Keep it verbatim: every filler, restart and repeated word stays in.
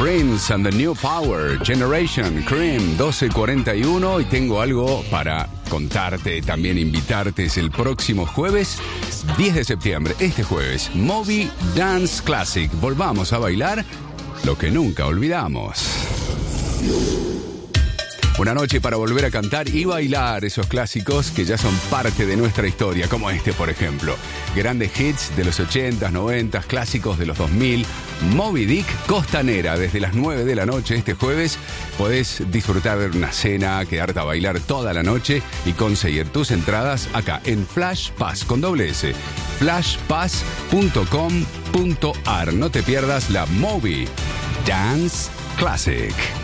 Prince and the New Power, Generation Cream, doce cuarenta y uno. Y tengo algo para contarte, también invitarte. Es el próximo jueves, diez de septiembre, este jueves, Moby Dance Classic. Volvamos a bailar lo que nunca olvidamos. Una noche para volver a cantar y bailar esos clásicos que ya son parte de nuestra historia, como este, por ejemplo. Grandes hits de los ochentas, noventas, clásicos de los dos mil. Moby Dick Costanera, desde las nueve de la noche este jueves. Podés disfrutar de una cena, quedarte a bailar toda la noche y conseguir tus entradas acá en Flash Pass, con doble S. flash pass punto com punto a r. No te pierdas la Moby Dance Classic.